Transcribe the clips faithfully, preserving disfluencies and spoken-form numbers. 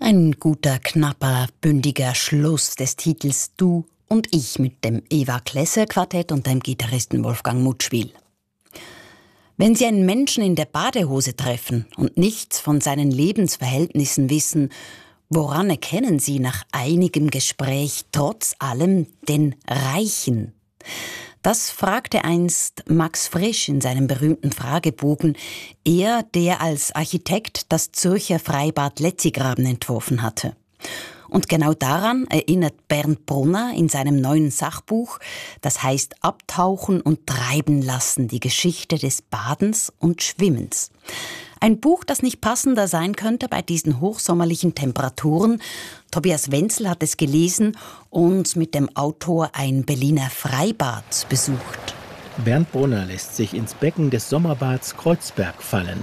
Ein guter, knapper, bündiger Schluss des Titels Du und ich mit dem Eva Klesse Quartett und dem Gitarristen Wolfgang Mutschwil. Wenn Sie einen Menschen in der Badehose treffen und nichts von seinen Lebensverhältnissen wissen, woran erkennen Sie nach einigem Gespräch trotz allem den Reichen? Das fragte einst Max Frisch in seinem berühmten Fragebogen, er, der als Architekt das Zürcher Freibad Letzigraben entworfen hatte. Und genau daran erinnert Bernd Brunner in seinem neuen Sachbuch, das heißt Abtauchen und Treiben lassen, die Geschichte des Badens und Schwimmens. Ein Buch, das nicht passender sein könnte bei diesen hochsommerlichen Temperaturen. Tobias Wenzel hat es gelesen und mit dem Autor ein Berliner Freibad besucht. Bernd Brunner lässt sich ins Becken des Sommerbads Kreuzberg fallen.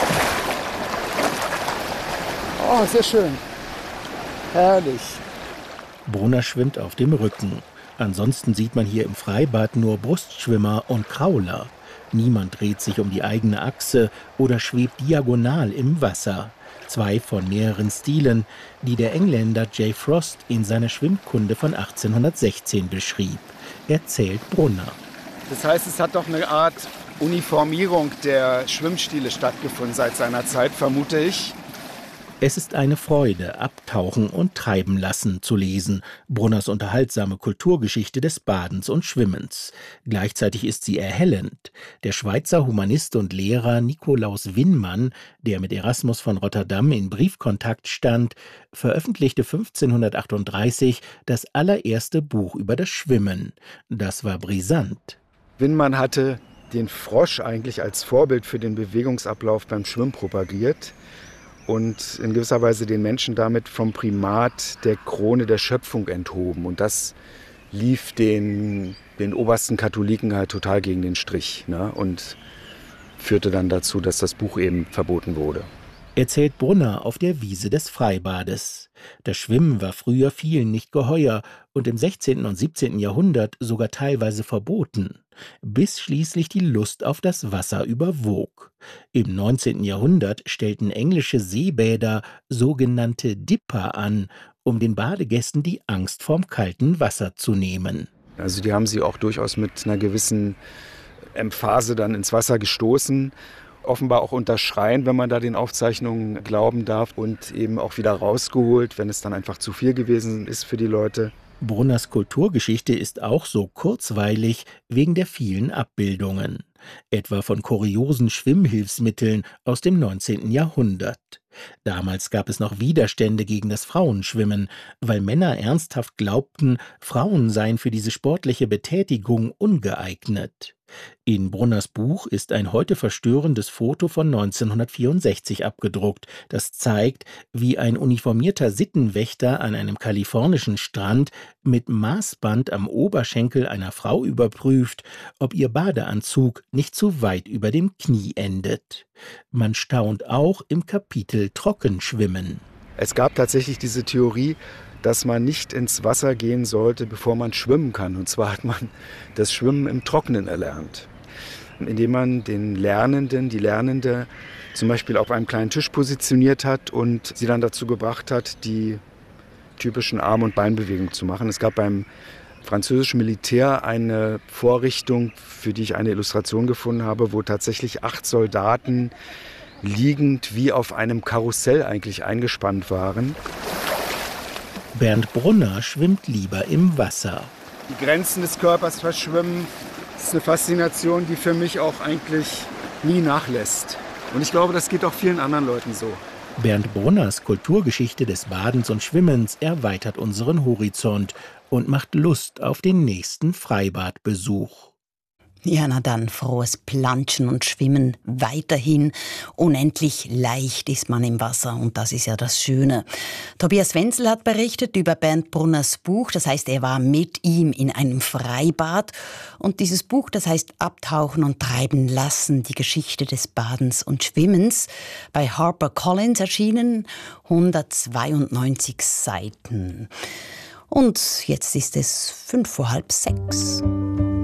Oh, sehr schön. Herrlich. Brunner schwimmt auf dem Rücken. Ansonsten sieht man hier im Freibad nur Brustschwimmer und Krauler. Niemand dreht sich um die eigene Achse oder schwebt diagonal im Wasser. Zwei von mehreren Stilen, die der Engländer J. Frost in seiner Schwimmkunde von achtzehnhundertsechzehn beschrieb, erzählt Brunner. Das heißt, es hat doch eine Art Uniformierung der Schwimmstile stattgefunden seit seiner Zeit, vermute ich. Es ist eine Freude, Abtauchen und Treiben lassen zu lesen, Brunners unterhaltsame Kulturgeschichte des Badens und Schwimmens. Gleichzeitig ist sie erhellend. Der Schweizer Humanist und Lehrer Nikolaus Winnmann, der mit Erasmus von Rotterdam in Briefkontakt stand, veröffentlichte fünfzehnhundertachtunddreißig das allererste Buch über das Schwimmen. Das war brisant. Winnmann hatte den Frosch eigentlich als Vorbild für den Bewegungsablauf beim Schwimmen propagiert und in gewisser Weise den Menschen damit vom Primat der Krone der Schöpfung enthoben. Und das lief den, den obersten Katholiken halt total gegen den Strich, ne? Und führte dann dazu, dass das Buch eben verboten wurde. Erzählt Brunner auf der Wiese des Freibades. Das Schwimmen war früher vielen nicht geheuer und im sechzehnten und siebzehnten Jahrhundert sogar teilweise verboten, bis schließlich die Lust auf das Wasser überwog. Im neunzehnten Jahrhundert stellten englische Seebäder sogenannte Dipper an, um den Badegästen die Angst vorm kalten Wasser zu nehmen. Also die haben sie auch durchaus mit einer gewissen Emphase dann ins Wasser gestoßen. Offenbar auch unter Schreien, wenn man da den Aufzeichnungen glauben darf, und eben auch wieder rausgeholt, wenn es dann einfach zu viel gewesen ist für die Leute. Brunners Kulturgeschichte ist auch so kurzweilig wegen der vielen Abbildungen, etwa von kuriosen Schwimmhilfsmitteln aus dem neunzehnten Jahrhundert. Damals gab es noch Widerstände gegen das Frauenschwimmen, weil Männer ernsthaft glaubten, Frauen seien für diese sportliche Betätigung ungeeignet. In Brunners Buch ist ein heute verstörendes Foto von neunzehnhundertvierundsechzig abgedruckt, das zeigt, wie ein uniformierter Sittenwächter an einem kalifornischen Strand mit Maßband am Oberschenkel einer Frau überprüft, ob ihr Badeanzug nicht zu weit über dem Knie endet. Man staunt auch im Kapitel Trockenschwimmen. Es gab tatsächlich diese Theorie, dass man nicht ins Wasser gehen sollte, bevor man schwimmen kann. Und zwar hat man das Schwimmen im Trockenen erlernt, indem man den Lernenden, die Lernende zum Beispiel auf einem kleinen Tisch positioniert hat und sie dann dazu gebracht hat, die typischen Arm- und Beinbewegungen zu machen. Es gab beim französischen Militär eine Vorrichtung, für die ich eine Illustration gefunden habe, wo tatsächlich acht Soldaten liegend wie auf einem Karussell eigentlich eingespannt waren. Bernd Brunner schwimmt lieber im Wasser. Die Grenzen des Körpers verschwimmen, das ist eine Faszination, die für mich auch eigentlich nie nachlässt. Und ich glaube, das geht auch vielen anderen Leuten so. Bernd Brunners Kulturgeschichte des Badens und Schwimmens erweitert unseren Horizont und macht Lust auf den nächsten Freibadbesuch. Ja, na dann, frohes Planschen und Schwimmen weiterhin. Unendlich leicht ist man im Wasser und das ist ja das Schöne. Tobias Wenzel hat berichtet über Bernd Brunners Buch, das heißt, er war mit ihm in einem Freibad. Und dieses Buch, das heißt Abtauchen und Treiben lassen, die Geschichte des Badens und Schwimmens, bei HarperCollins erschienen, hundertzweiundneunzig Seiten. Und jetzt ist es fünf vor halb sechs.